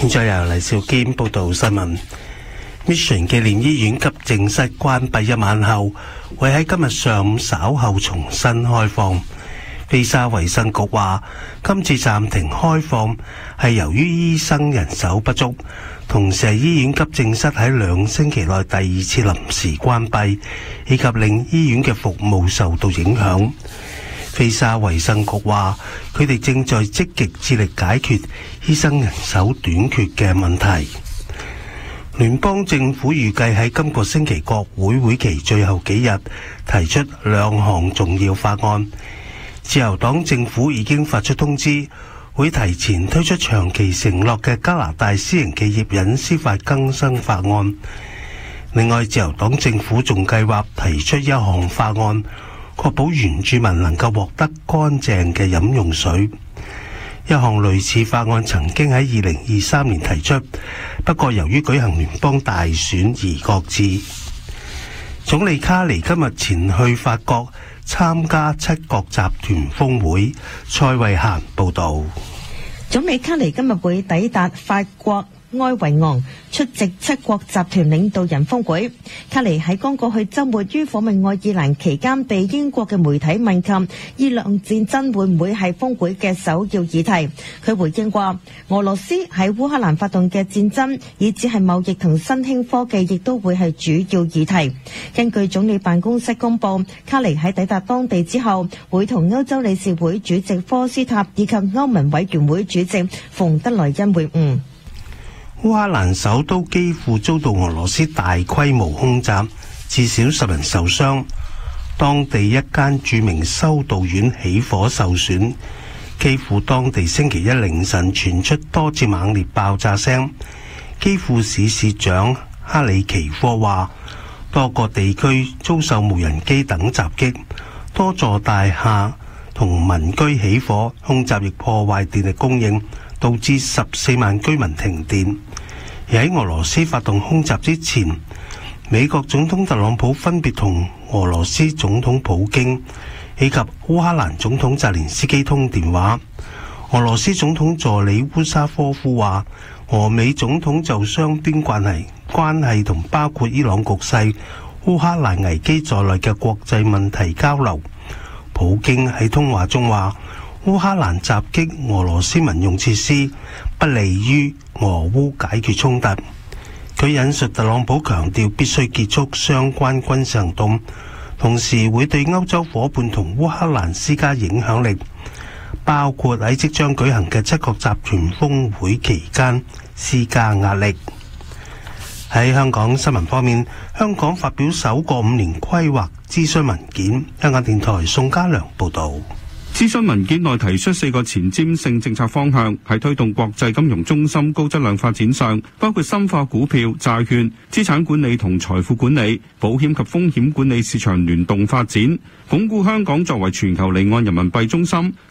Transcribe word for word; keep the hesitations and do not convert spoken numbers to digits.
現在由黎兆堅報道新聞。Mission 紀念醫院急症室關閉一晚後，會喺今日上午稍後重新開放。菲沙衛生局話，今次暫停開放係由於醫生人手不足，同時係醫院急症室喺兩星期內第二次臨時關閉，以及令醫院嘅服務受到影響。菲沙衛生局話，佢哋正在積極致力解決醫生人手短缺嘅問題。聯邦政府預計喺今個星期國會會期最後幾日提出兩項重要法案。自由黨政府已經發出通知，會提前推出長期承諾嘅加拿大私營企業隱私法更新法案。另外，自由黨政府仲計劃提出一項法案，確保原住民能夠獲得乾淨嘅飲用水。一項類似法案曾經喺二零二三年提出，不過由於舉行聯邦大選而擱置。總理卡尼今日前去法國參加七國集團峰會。蔡慧嫻報道。 總理卡尼今日會抵達法國埃維昂出席七國集團領導人峰會。卡尼喺剛過去周末於訪問愛爾蘭期間，被英國嘅媒體問及伊朗戰爭會唔會係峰會嘅首要議題，佢回應話，俄羅斯喺烏克蘭發動嘅戰爭，以至係貿易同新興科技，亦都會係主要議題。根據總理辦公室公佈，卡尼喺抵達當地之後，會同歐洲理事會主席科斯塔以及歐盟委員會主席馮德萊恩會晤。 烏克蘭首都基輔遭到俄羅斯大規模空襲，至少十人受傷。當地一間著名修道院起火受損。基輔當地星期一凌晨傳出多次猛烈爆炸聲。基輔市市長哈里奇科話，多個地區遭受無人機等襲擊，多座大廈同民居起火，空襲亦破壞電力供應，導致十四萬居民停電。而喺俄羅斯發動空襲之前，美國總統特朗普分別同俄羅斯總統普京以及烏克蘭總統澤連斯基通電話。俄羅斯總統助理烏沙科夫話，俄美總統就雙邊關係關係同包括伊朗局勢、烏克蘭危機在內嘅國際問題交流。普京喺通話中話，烏克蘭襲擊俄羅斯民用設施，不利於俄烏解決衝突。佢引述特朗普強調必須結束相關軍事行動，同時會對歐洲夥伴同烏克蘭施加影響力，包括喺即將舉行嘅七國集團峰會期間施加壓力。喺香港新聞方面，香港發表首個五年規劃諮詢文件。香港電台宋家良報導。 諮詢文件內提出四個前瞻性政策方向，喺推動國際金融中心高質量發展上，包括深化股票、債券、資產管理同財富管理、保險及風險管理市場聯動發展，鞏固香港作為全球離岸人民幣中心、